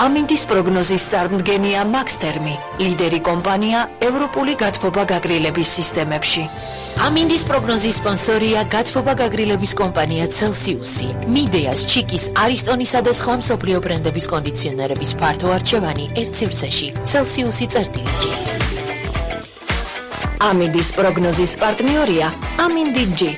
ამინდის პროგნოზის წარმდგენია მაქსთერმი, ლიდერი კომპანია ევროპული გათბობა გაგრილების სისტემებში. ამინდის პროგნოზის სპონსორია გათბობა გაგრილების კომპანია Celsius-ი. მიდეას, ჩიკის, არისტონისა და სხვა მსოფლიო ბრენდების კონდიციონერების ფართო არჩევანი ერთ სივრცეში. Celsius-ი წერტილები. ამინდის პროგნოზის პარტნიორია ამინდი-G.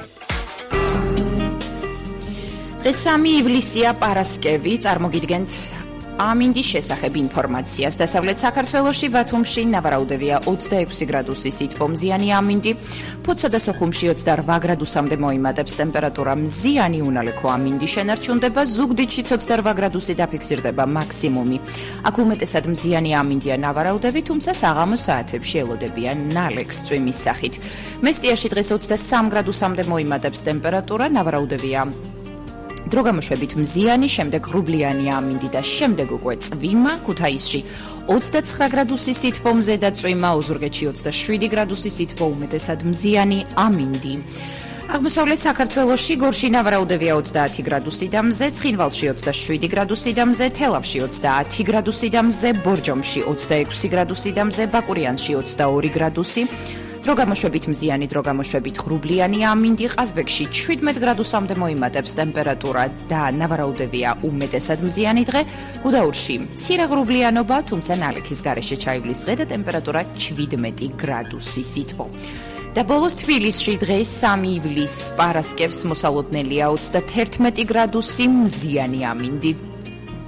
დღეს 3 ივლისია პარასკევი, წარმოგიდგენთ ამინდის შესახებ ინფორმაციას. დასავლეთ საქართველოში ბათუმში ნავარაუდევია 26 გრადუსი სითბომზიანი ამინდი, ფოთსა და სოხუმში 28 გრადუსამდე მოიმატებს ტემპერატურა, მზიანი უნალექო ამინდი შენარჩუნდება, ზუგდიდში 28 გრადუსი დაფიქსირდება მაქსიმუმი. აქ უმეტესად მზიანი ამინდია ნავარაუდები, თუმცა საღამოს საათებში ელოდებიან ნალექს წვიმის სახით. მესტიაში დღეს 23 გრადუსამდე მოიმატებს ტემპერატურა, ნავარაუდევია დროგამოშვებით მზიანი, შემდეგ ღრუბლიანი ამინდი და შემდეგ უკვე წვიმა. ქუთაისში 29 გრადუსი სითბომზე და წვიმა, ოზურგეთში 27 გრადუსი სითბო, უმეტესად მზიანი ამინდი. აღმოსავლეთ საქართველოში გორში ნავარაუდევია 30 გრადუსი და მზე, ცხინვალში 27 გრადუსი და მზე, თელავში 30 გრადუსი და მზე, ბორჯომში 26 გრადუსი და მზე, ბაკურიანში 22 გრადუსი. დროგამოშვებით მზიანი, დროგამოშვებით ღრუბლიანი ამინდი, ყაზბეგში 17 გრადუსამდე მოიმატებს ტემპერატურა და ნავარაუდევია უმეტესად მზიანი დღე. გუდაურში მცირე ღრუბლიანობა, თუმცა ნალექის გარეშე ჩაივლის დღე და ტემპერატურა 17 გრადუსი სითბო. და ბოლოს თბილისში დღეს 3 ივლისს პარასკევს მოსალოდნელია 31 გრადუსი მზიანი ამინდი.